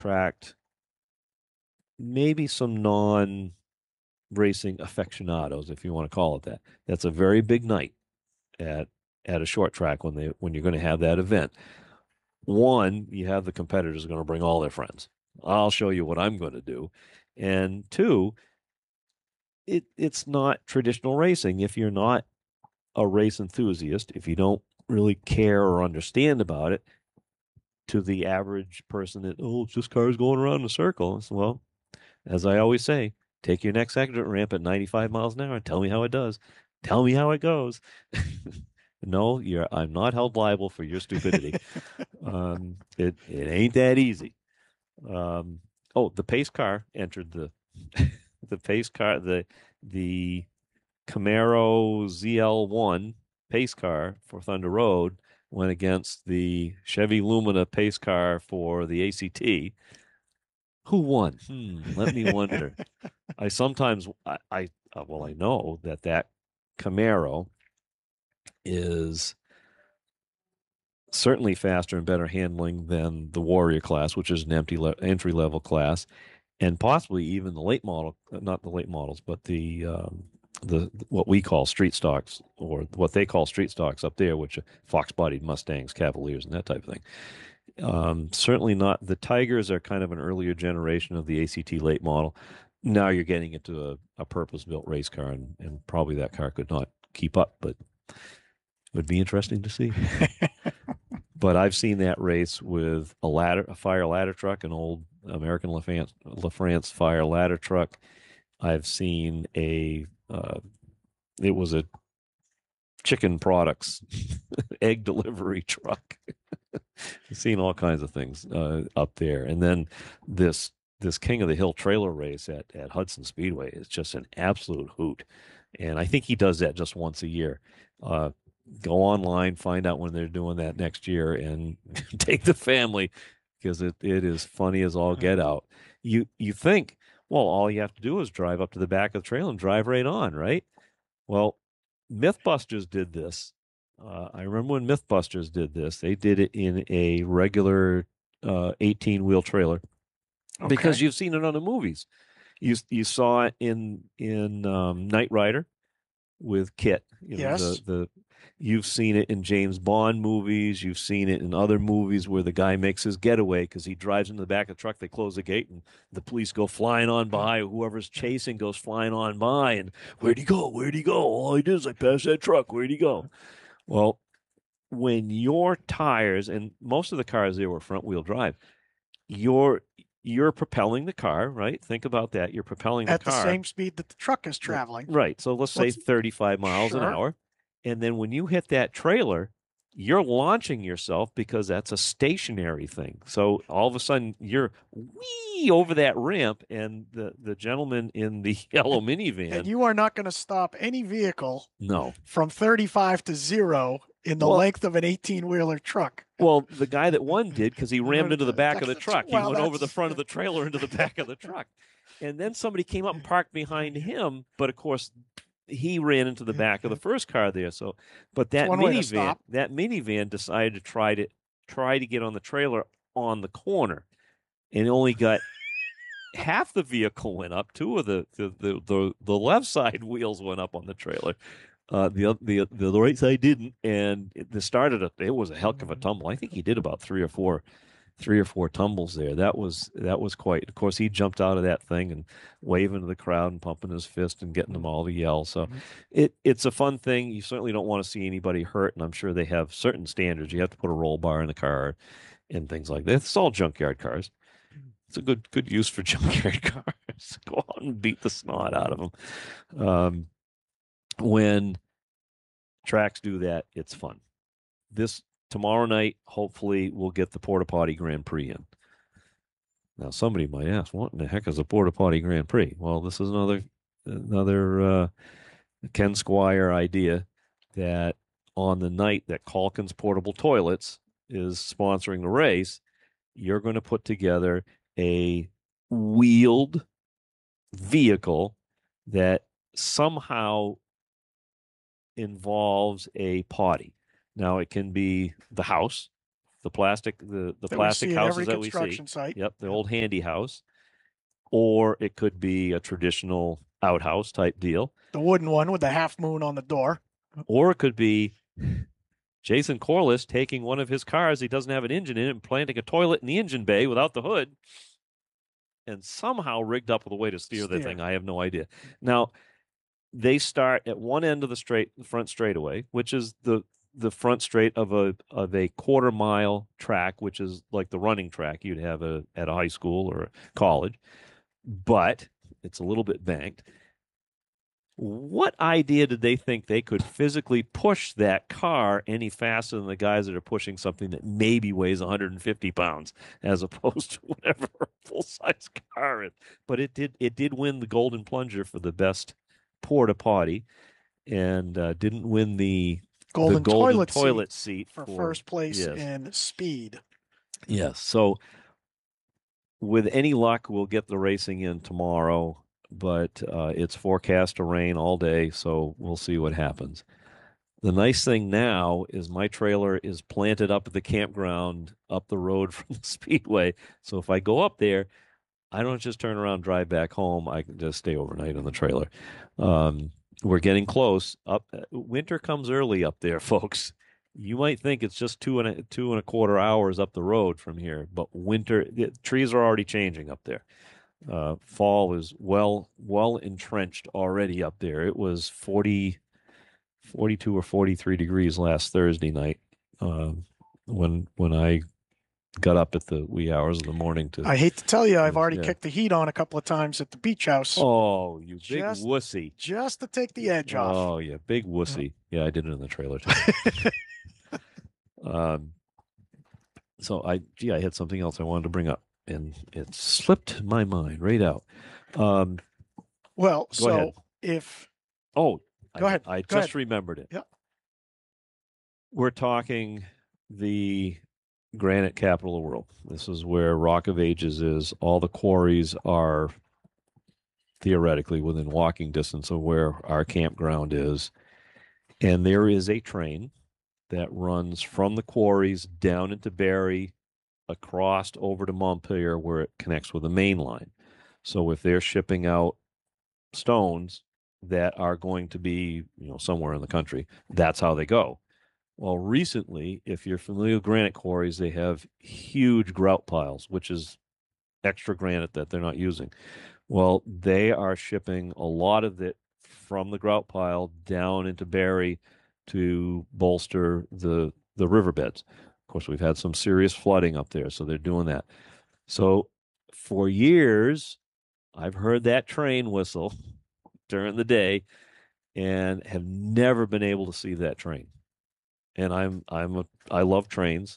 attract maybe some non-racing aficionados, if you want to call it that. That's a very big night at a short track when you're going to have that event. One, you have the competitors going to bring all their friends. I'll show you what I'm going to do. And two, it's not traditional racing. If you're not a race enthusiast, if you don't really care or understand about it, to the average person that, oh, it's just cars going around in a circle. So, well, as I always say, take your next exit ramp at 95 miles an hour and tell me how it does. Tell me how it goes. No, I'm not held liable for your stupidity. It ain't that easy. The pace car entered the pace car, the Camaro ZL1 pace car for Thunder Road went against the Chevy Lumina pace car for the ACT. Who won? Let me wonder. I sometimes I know that Camaro is certainly faster and better handling than the Warrior class, which is an entry level class, and possibly even the late model, not the late models, but the what we call street stocks, or what they call street stocks up there, which are fox-bodied Mustangs, Cavaliers, and that type of thing. Certainly not. The Tigers are kind of an earlier generation of the ACT late model. Now you're getting into a purpose-built race car, and probably that car could not keep up, but it would be interesting to see. But I've seen that race with a fire ladder truck, an old American LaFrance fire ladder truck. I've seen it was a chicken products egg delivery truck. I've seen all kinds of things up there. And then this King of the Hill trailer race at Hudson Speedway is just an absolute hoot. And I think he does that just once a year. Go online, find out when they're doing that next year, and take the family, because it is funny as all get out. You think, well, all you have to do is drive up to the back of the trail and drive right on, right? Well, Mythbusters did this. I remember when Mythbusters did this. They did it in a regular 18-wheel trailer, because you've seen it on the movies. You saw it in Knight Rider with Kit. Yes. You've seen it in James Bond movies. You've seen it in other movies where the guy makes his getaway because he drives into the back of the truck. They close the gate and the police go flying on by. Whoever's chasing goes flying on by. And where'd he go? Where'd he go? All he did is I passed that truck. Where'd he go? Well, when your tires, and most of the cars there were front wheel drive, you're propelling the car, right? Think about that. You're propelling the At the car. same speed that the truck is traveling. Right. So let's say 35 miles an Sure. hour. And then when you hit that trailer, you're launching yourself, because that's a stationary thing. So all of a sudden you're wee over that ramp, and the gentleman in the yellow minivan. And you are not going to stop any vehicle No. from 35 to 0 in the length of an 18-wheeler truck. Well, the guy that won did, because he rammed into the back of the truck. He went over the front of the trailer trailer into the back of the truck. And then somebody came up and parked behind him, but of course he ran into the back of the first car there. So, but that minivan decided to try to get on the trailer on the corner, and only got half the vehicle went up. Two of the left side wheels went up on the trailer. The right side didn't, and it was a heck of a tumble. I think he did about three or four tumbles there. That was quite. Of course, he jumped out of that thing and waving to the crowd and pumping his fist and getting them all to yell. So it's a fun thing. You certainly don't want to see anybody hurt, and I'm sure they have certain standards. You have to put a roll bar in the car and things like that. It's all junkyard cars. It's a good use for junkyard cars. Go out and beat the snot out of them. When tracks do that, it's fun. Tomorrow night, hopefully, we'll get the Porta Potty Grand Prix in. Now, somebody might ask, what in the heck is a Porta Potty Grand Prix? Well, this is another Ken Squire idea, that on the night that Calkins Portable Toilets is sponsoring the race, you're going to put together a wheeled vehicle that somehow involves a potty. Now, it can be the house, the plastic the That we plastic see at houses every that we see. construction site. Yep, the Yeah. old handy house, or it could be a traditional outhouse type deal, The wooden one with the half moon on the door. or it could be Jason Corliss taking one of his cars he doesn't have an engine in it and planting a toilet in the engine bay without the hood and somehow rigged up with a way to steer the thing. I have no idea. Now, they start at one end of the front straightaway, which is the front straight of a quarter-mile track, which is like the running track you'd have at a high school or a college, but it's a little bit banked. What idea did they think they could physically push that car any faster than the guys that are pushing something that maybe weighs 150 pounds as opposed to whatever a full-size car is? But it did win the Golden Plunger for the best porta potty, and didn't win the Golden toilet seat for first place yes. in speed. Yes. So with any luck, we'll get the racing in tomorrow, but it's forecast to rain all day, so we'll see what happens. The nice thing now is my trailer is planted up at the campground up the road from the speedway. So if I go up there, I don't just turn around and drive back home. I can just stay overnight in the trailer. We're getting close. Winter comes early up there, folks. You might think it's just two and a quarter hours up the road from here, but the trees are already changing up there. Fall is well entrenched already up there. It was 42 or 43 degrees last Thursday night when I got up at the wee hours of the morning to. I hate to tell you, I've already kicked the heat on a couple of times at the beach house. Oh, you big wussy! Just to take the edge off. Oh yeah, big wussy. Yeah, I did it in the trailer too. So I had something else I wanted to bring up, and it slipped my mind right out. Well, go ahead. Go ahead. I just remembered it. Yeah. We're talking the granite capital of the world. This is where Rock of Ages is. All the quarries are theoretically within walking distance of where our campground is. And there is a train that runs from the quarries down into Barrie, across over to Montpelier, where it connects with the main line. So if they're shipping out stones that are going to be, somewhere in the country, that's how they go. Well, recently, if you're familiar with granite quarries, they have huge grout piles, which is extra granite that they're not using. Well, they are shipping a lot of it from the grout pile down into Barrie to bolster the riverbeds. Of course, we've had some serious flooding up there, so they're doing that. So for years, I've heard that train whistle during the day and have never been able to see that train. And I love trains.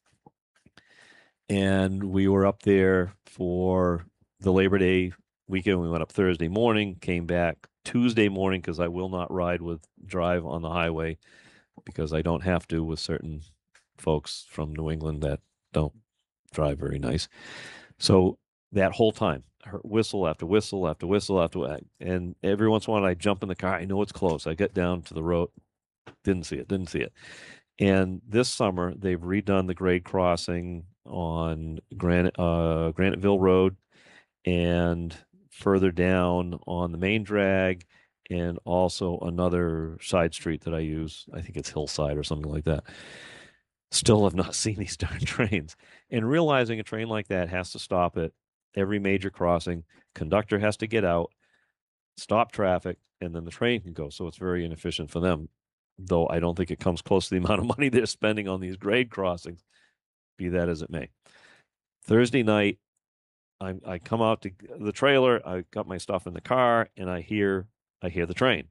And we were up there for the Labor Day weekend. We went up Thursday morning, came back Tuesday morning because I will not drive on the highway because I don't have to with certain folks from New England that don't drive very nice. So that whole time, whistle after whistle after whistle after, and every once in a while I jump in the car. I know it's close. I get down to the road, didn't see it. And this summer they've redone the grade crossing on Graniteville Road and further down on the main drag, and also another side street that I use. I think it's Hillside or something like that. Still have not seen these darn trains. And realizing a train like that has to stop at every major crossing, conductor has to get out, stop traffic, and then the train can go. So it's very inefficient for them, though I don't think it comes close to the amount of money they're spending on these grade crossings, be that as it may. Thursday night, I come out to the trailer, I got my stuff in the car, and I hear the train.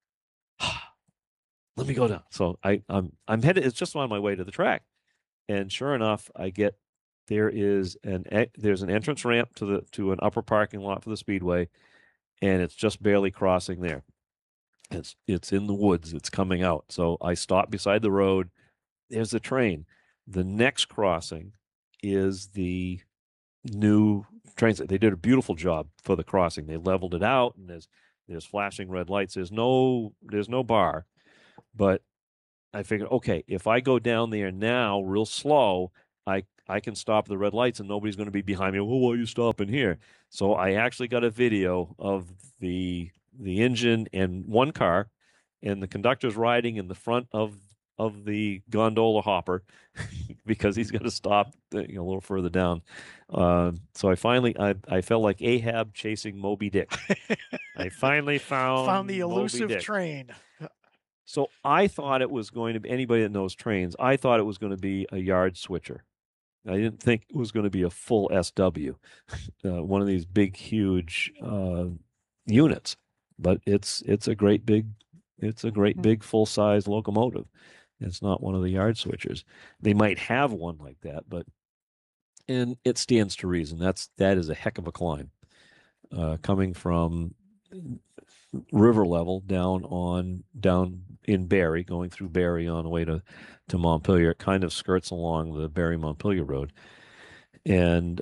Let me go down. So I'm headed. It's just on my way to the track, and sure enough, there's an entrance ramp to an upper parking lot for the speedway, and it's just barely crossing there. It's in the woods. It's coming out. So I stop beside the road. There's the train. The next crossing is the new trains. They did a beautiful job for the crossing. They leveled it out, and there's flashing red lights. There's no bar, but I figured, okay, if I go down there now real slow, I can stop the red lights and nobody's going to be behind me. Well, why are you stopping here? So I actually got a video of the engine and one car, and the conductor's riding in the front of the gondola hopper because he's got to stop a little further down. So I felt like Ahab chasing Moby Dick. I finally Found found the Moby elusive Dick. train. So I thought it was going to be, anybody that knows trains, I thought it was going to be a yard switcher. I didn't think it was going to be a full SW, one of these big, huge units. But it's a great big full size locomotive. It's not one of the yard switchers. They might have one like that, and it stands to reason. That is a heck of a climb, coming from river level down in Barrie, going through Barrie on the way to Montpelier. It kind of skirts along the Barrie Montpelier road, and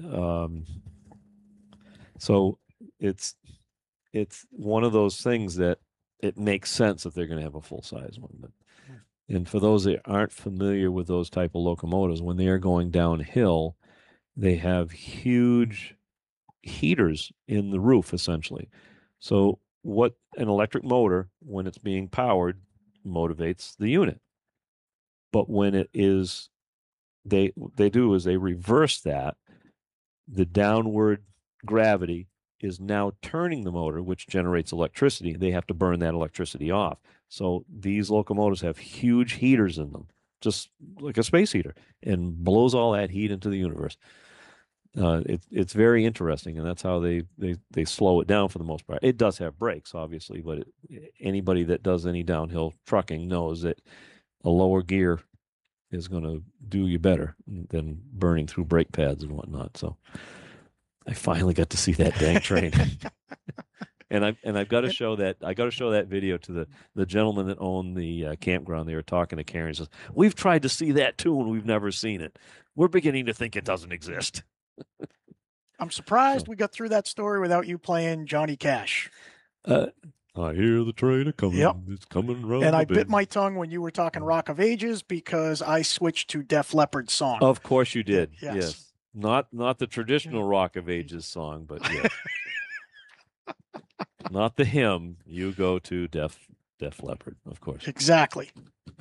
so it's one of those things that it makes sense that they're going to have a full size one. But and for those that aren't familiar with those type of locomotives, when they are going downhill, they have huge heaters in the roof, essentially. So what an electric motor, when it's being powered, motivates the unit. But when it is, they do is they reverse that. The downward gravity is now turning the motor, which generates electricity. They have to burn that electricity off. So these locomotives have huge heaters in them, just like a space heater, and blows all that heat into the universe. It's very interesting, and that's how they slow it down for the most part. It does have brakes, obviously, but anybody that does any downhill trucking knows that a lower gear is going to do you better than burning through brake pads and whatnot. So I finally got to see that dang train. And I've got to show that video to the gentleman that owned the campground. They were talking to Karen. He says, "We've tried to see that too, and we've never seen it. We're beginning to think it doesn't exist." I'm surprised we got through that story without you playing Johnny Cash. I hear the train a coming. Yep. It's coming round. And I bit my tongue when you were talking Rock of Ages because I switched to Def Leppard's song. Of course you did. Yes. Not the traditional Rock of Ages song, but yes. Not the hymn. You go to Def Leppard, of course. Exactly.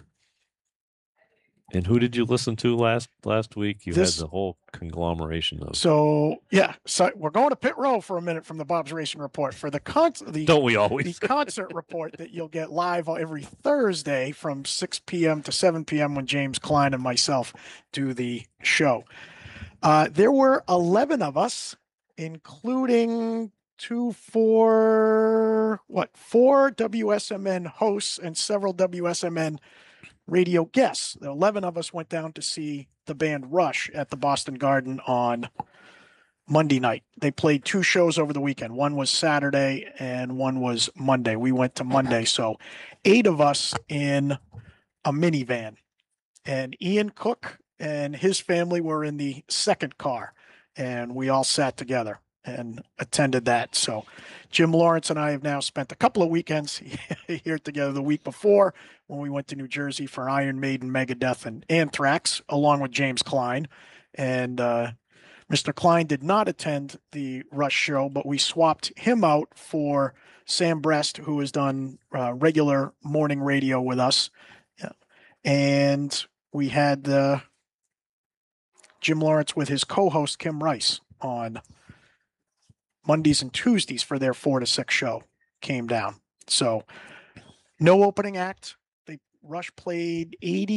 And who did you listen to last week? You had the whole conglomeration of. So we're going to Pit Row for a minute from the Bob's Racing Report for the Don't we always? The concert report that you'll get live every Thursday from 6 p.m. to 7 p.m. when James Klein and myself do the show. There were 11 of us, including four WSMN hosts and several WSMN radio guests. The 11 of us went down to see the band Rush at the Boston Garden on Monday night. They played 2 shows over the weekend. One was Saturday and one was Monday. We went to Monday. So 8 of us in a minivan. And Ian Cook and his family were in the second car. And we all sat together and attended that. So Jim Lawrence and I have now spent a couple of weekends here together. The week before, when we went to New Jersey for Iron Maiden, Megadeth, and Anthrax, along with James Klein. And Mr. Klein did not attend the Rush show, but we swapped him out for Sam Brest, who has done regular morning radio with us. Yeah. And we had Jim Lawrence with his co-host Kim Rice on Mondays and Tuesdays for their 4 to 6 show. Came down. So no opening act. Rush played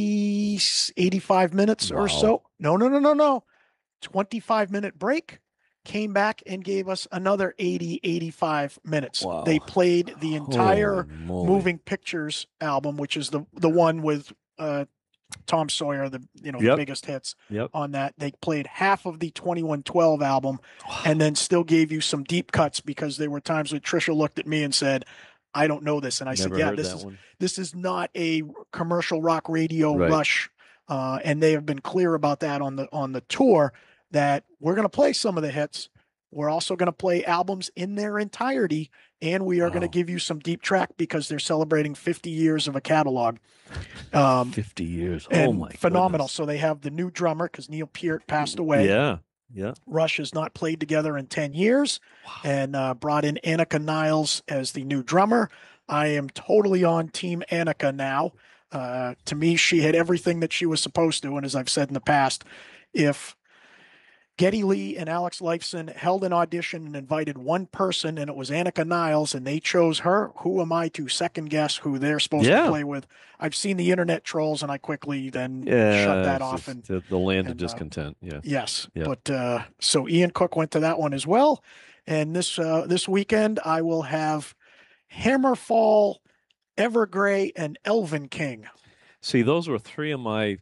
85 minutes or so. No. 25-minute break. Came back and gave us another 85 minutes. Wow. They played the entire Moving Pictures album, which is the one with Tom Sawyer, the biggest hits on that. They played half of the 2112 album and then still gave you some deep cuts because there were times when Trisha looked at me and said, "I don't know this." And I said, "Yeah, this is not a commercial rock radio Rush." And they have been clear about that on the tour, that we're going to play some of the hits, We're also going to play albums in their entirety, and we are going to Wow. give you some deep track because they're celebrating 50 years of a catalog. 50 years. And Oh my phenomenal. goodness. So they have the new drummer because Neil Peart passed away. Yeah. Yeah. Rush has not played together in 10 years and brought in Annika Niles as the new drummer. I am totally on Team Annika now. To me, she had everything that she was supposed to. And as I've said in the past, if Geddy Lee and Alex Lifeson held an audition and invited one person, and it was Annika Niles, and they chose her, who am I to second guess who they're supposed to play with? I've seen the internet trolls, and I quickly then shut that off. And the land of discontent. Yeah. Yes. Yeah. But so Ian Cook went to that one as well. And this weekend, I will have Hammerfall, Evergrey, and Elven King. See, those were three of my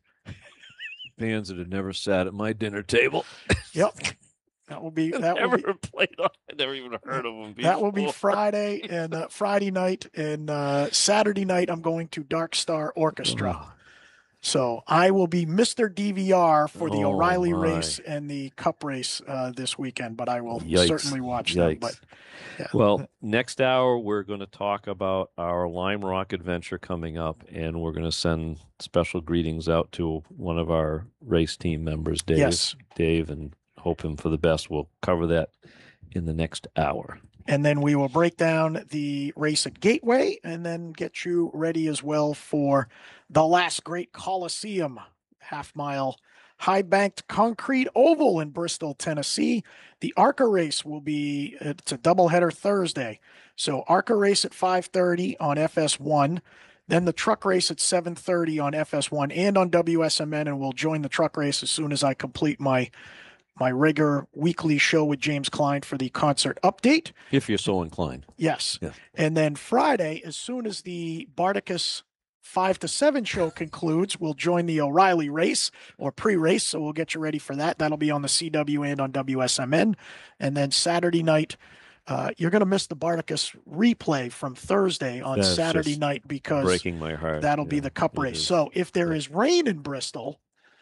bands that had never sat at my dinner table. Yep. That will be played on. I never even heard of them before. That will be Friday and Friday night, and Saturday night I'm going to Dark Star Orchestra. Oh. So I will be Mr. DVR for the Oh, O'Reilly my. race and the Cup race this weekend, but I will Yikes. certainly watch them. Yikes. But yeah. Well, next hour we're going to talk about our Lime Rock adventure coming up, and we're going to send special greetings out to one of our race team members, Dave. Yes. Dave, and hope him for the best. We'll cover that in the next hour. And then we will break down the race at Gateway and then get you ready as well for the last great Coliseum half-mile high-banked concrete oval in Bristol, Tennessee. The ARCA race will be, it's a doubleheader Thursday. So ARCA race at 5:30 on FS1, then the truck race at 7:30 on FS1 and on WSMN, and we'll join the truck race as soon as I complete my regular weekly show with James Klein for the concert update. If you're so inclined. Yes. Yes. And then Friday, as soon as the Bardicus 5 to 7 show concludes, we'll join the O'Reilly race or pre-race. So we'll get you ready for that. That'll be on the CW and on WSMN. And then Saturday night, you're going to miss the Bardicus replay from Thursday on That's Saturday just night because breaking my heart. that'll be the Cup it race. is. So if there is rain in Bristol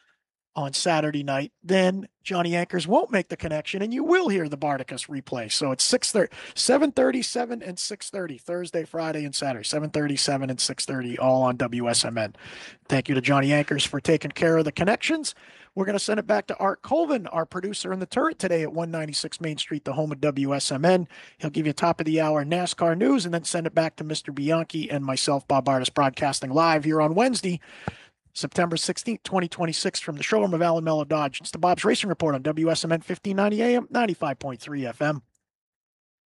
on Saturday night, then Johnny Anchors won't make the connection and you will hear the Bardicus replay. So it's 6:30, 7:37 and 6:30, Thursday, Friday, and Saturday, 7:37 and 6:30, all on WSMN. Thank you to Johnny Anchors for taking care of the connections. We're going to send it back to Art Colvin, our producer in the turret today at 196 Main Street, the home of WSMN. He'll give you top of the hour NASCAR news and then send it back to Mr. Bianchi and myself, Bob Artis, broadcasting live here on Wednesday, September 16th, 2026, from the showroom of Allen Mello Dodge. It's the Bob's Racing Report on WSMN 1590 AM, 95.3 FM.